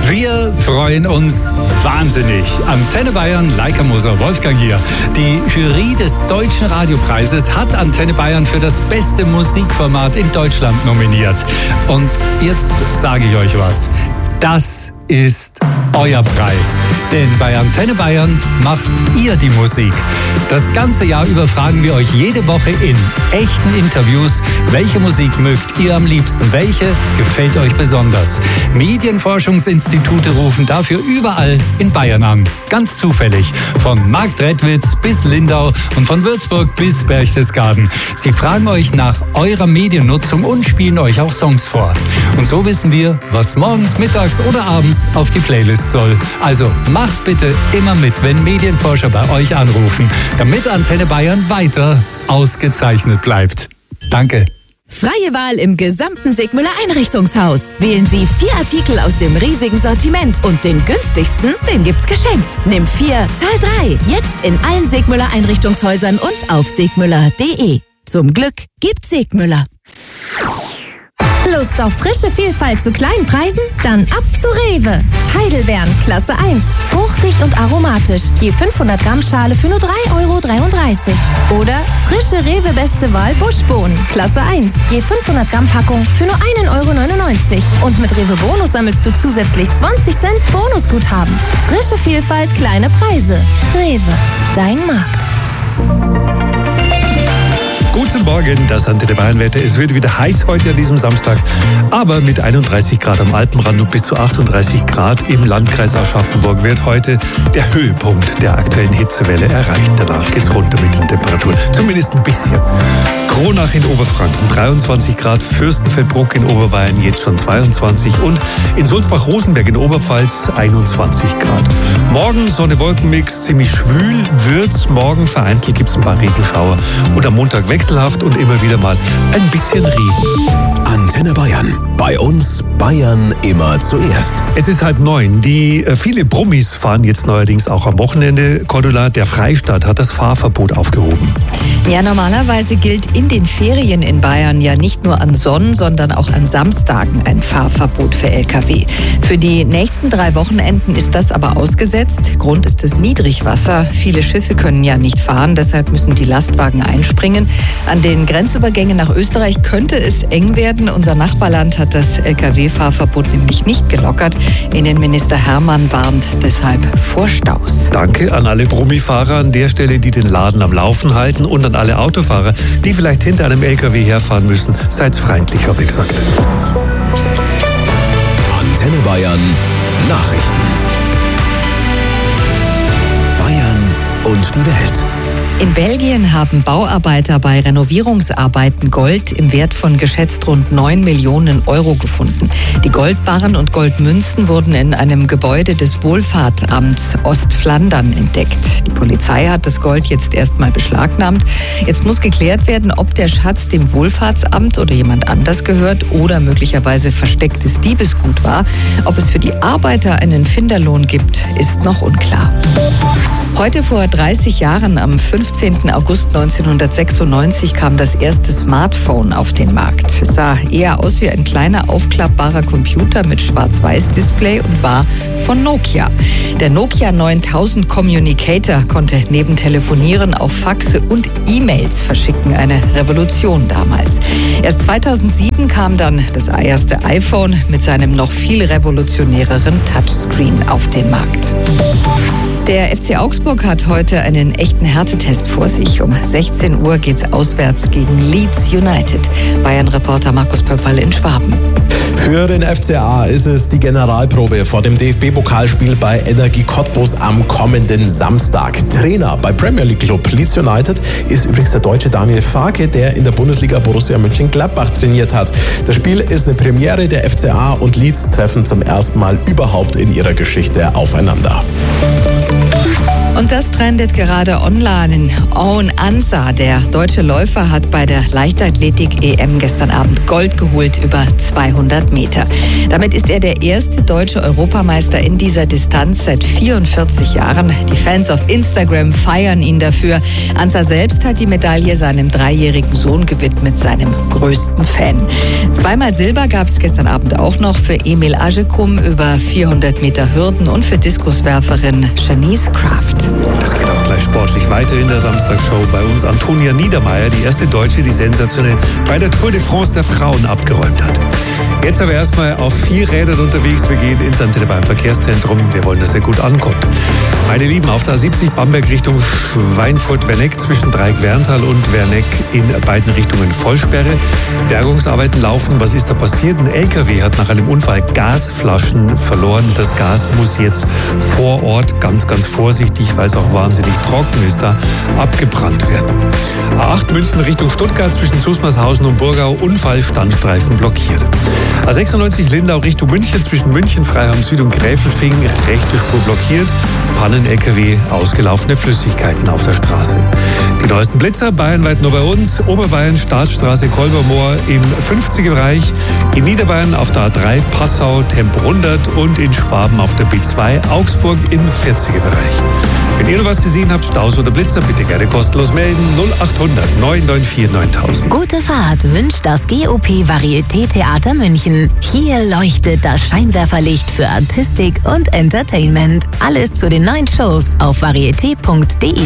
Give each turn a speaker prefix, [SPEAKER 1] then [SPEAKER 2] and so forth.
[SPEAKER 1] Wir freuen uns wahnsinnig. Antenne Bayern, Leica Moser, Wolfgang hier. Die Jury des Deutschen Radiopreises hat Antenne Bayern für das beste Musikformat in Deutschland nominiert. Und jetzt sage ich euch was. Das ist euer Preis. Denn bei Antenne Bayern macht ihr die Musik. Das ganze Jahr über fragen wir euch jede Woche in echten Interviews, welche Musik mögt ihr am liebsten, welche gefällt euch besonders. Medienforschungsinstitute rufen dafür überall in Bayern an. Ganz zufällig. Von Marktredwitz bis Lindau und von Würzburg bis Berchtesgaden. Sie fragen euch nach eurer Mediennutzung und spielen euch auch Songs vor. Und so wissen wir, was morgens, mittags oder abends auf die Playlist soll. Also macht bitte immer mit, wenn Medienforscher bei euch anrufen, damit Antenne Bayern weiter ausgezeichnet bleibt. Danke.
[SPEAKER 2] Freie Wahl im gesamten Sigmüller Einrichtungshaus. Wählen Sie 4 Artikel aus dem riesigen Sortiment und den günstigsten, den gibt's geschenkt. Nimm 4, zahl 3. Jetzt in allen Sigmüller Einrichtungshäusern und auf sigmüller.de. Zum Glück gibt's Sigmüller.
[SPEAKER 3] Lust auf frische Vielfalt zu kleinen Preisen? Dann ab zu Rewe. Heidelbeeren, Klasse 1. Fruchtig und aromatisch. Je 500 Gramm Schale für nur 3,33 €. Oder frische Rewe Beste Wahl Buschbohnen, Klasse 1. Je 500 Gramm Packung für nur 1,99 €. Und mit Rewe Bonus sammelst du zusätzlich 20 Cent Bonusguthaben. Frische Vielfalt, kleine Preise. Rewe, dein Markt.
[SPEAKER 4] Guten Morgen, das Antenne Bayern Wetter. Es wird wieder heiß heute an diesem Samstag, aber mit 31 Grad am Alpenrand und bis zu 38 Grad im Landkreis Aschaffenburg wird heute der Höhepunkt der aktuellen Hitzewelle erreicht. Danach geht's runter mit den Temperaturen, zumindest ein bisschen. Kronach in Oberfranken 23 Grad, Fürstenfeldbruck in Oberbayern jetzt schon 22 und in Sulzbach-Rosenberg in Oberpfalz 21 Grad. Morgen Sonne-Wolken-Mix, ziemlich schwül wird's. Morgen vereinzelt gibt's ein paar Regenschauer und am Montag wechselhaft und immer wieder mal ein bisschen Regen.
[SPEAKER 5] Antenne Bayern. Bei uns Bayern immer zuerst.
[SPEAKER 4] Es ist 8:30. Viele Brummis fahren jetzt neuerdings auch am Wochenende. Cordula, der Freistaat hat das Fahrverbot aufgehoben.
[SPEAKER 6] Ja, normalerweise gilt in den Ferien in Bayern ja nicht nur an Sonn-, sondern auch an Samstagen ein Fahrverbot für Lkw. Für die nächsten 3 Wochenenden ist das aber ausgesetzt. Grund ist das Niedrigwasser. Viele Schiffe können ja nicht fahren, deshalb müssen die Lastwagen einspringen. An den Grenzübergängen nach Österreich könnte es eng werden. Unser Nachbarland hat das Lkw-Fahrverbot nämlich nicht gelockert. Innenminister Hermann warnt deshalb vor Staus.
[SPEAKER 4] Danke an alle Brummifahrer an der Stelle, die den Laden am Laufen halten, und an alle Autofahrer, die vielleicht hinter einem Lkw herfahren müssen. Seid freundlich, habe ich gesagt.
[SPEAKER 5] Antenne Bayern Nachrichten. Bayern und die Welt.
[SPEAKER 6] In Belgien haben Bauarbeiter bei Renovierungsarbeiten Gold im Wert von geschätzt rund 9 Millionen € gefunden. Die Goldbarren und Goldmünzen wurden in einem Gebäude des Wohlfahrtamts Ostflandern entdeckt. Die Polizei hat das Gold jetzt erstmal beschlagnahmt. Jetzt muss geklärt werden, ob der Schatz dem Wohlfahrtsamt oder jemand anders gehört oder möglicherweise verstecktes Diebesgut war. Ob es für die Arbeiter einen Finderlohn gibt, ist noch unklar. Heute vor 30 Jahren, am 15. August 1996, kam das erste Smartphone auf den Markt. Es sah eher aus wie ein kleiner aufklappbarer Computer mit Schwarz-Weiß-Display und war von Nokia. Der Nokia 9000 Communicator konnte neben Telefonieren auch Faxe und E-Mails verschicken. Eine Revolution damals. Erst 2007 kam dann das erste iPhone mit seinem noch viel revolutionäreren Touchscreen auf den Markt. Der FC Augsburg hat heute einen echten Härtetest vor sich. Um 16 Uhr geht's auswärts gegen Leeds United. Bayern-Reporter Markus Pöpperl in Schwaben.
[SPEAKER 7] Für den FCA ist es die Generalprobe vor dem DFB-Pokalspiel bei Energie Cottbus am kommenden Samstag. Trainer bei Premier League Club Leeds United ist übrigens der Deutsche Daniel Farke, der in der Bundesliga Borussia Mönchengladbach trainiert hat. Das Spiel ist eine Premiere. Der FCA und Leeds treffen zum ersten Mal überhaupt in ihrer Geschichte aufeinander.
[SPEAKER 6] Und das trendet gerade online. Owen Ansah, der deutsche Läufer, hat bei der Leichtathletik-EM gestern Abend Gold geholt über 200 Meter. Damit ist er der erste deutsche Europameister in dieser Distanz seit 44 Jahren. Die Fans auf Instagram feiern ihn dafür. Ansah selbst hat die Medaille seinem 3-jährigen Sohn gewidmet, seinem größten Fan. Zweimal Silber gab es gestern Abend auch noch für Emil Ajekum über 400 Meter Hürden und für Diskuswerferin Janice Kraft.
[SPEAKER 4] Das geht auch gleich sportlich weiter in der Samstagshow. Bei uns Antonia Niedermeyer, die erste Deutsche, die sensationell bei der Tour de France der Frauen abgeräumt hat. Jetzt aber erstmal auf 4 Rädern unterwegs. Wir gehen ins Antenne Bayern Verkehrszentrum. Wir wollen, dass er gut ankommt. Meine Lieben, auf der A70 Bamberg Richtung Schweinfurt-Werneck zwischen Dreieck-Werntal und Werneck in beiden Richtungen Vollsperre. Bergungsarbeiten laufen. Was ist da passiert? Ein LKW hat nach einem Unfall Gasflaschen verloren. Das Gas muss jetzt vor Ort ganz vorsichtig, weil es auch wahnsinnig trocken ist, da abgebrannt werden. A8 München Richtung Stuttgart zwischen Susmarshausen und Burgau. Unfall, Standstreifen blockiert. A96 Lindau Richtung München zwischen München, Freiham Süd und Gräfelfing. Rechte Spur blockiert. Pannen-LKW, ausgelaufene Flüssigkeiten auf der Straße. Die neuesten Blitzer bayernweit nur bei uns. Oberbayern, Staatsstraße Kolbermoor im 50er-Bereich. In Niederbayern auf der A3 Passau Tempo 100 und in Schwaben auf der B2 Augsburg im 40er-Bereich. Wenn ihr noch was gesehen habt, Staus oder Blitzer, bitte gerne kostenlos melden. 0800 994 9000.
[SPEAKER 2] Gute Fahrt wünscht das GOP Varieté Theater München. Hier leuchtet das Scheinwerferlicht für Artistik und Entertainment. Alles zu den neuen Shows auf varieté.de.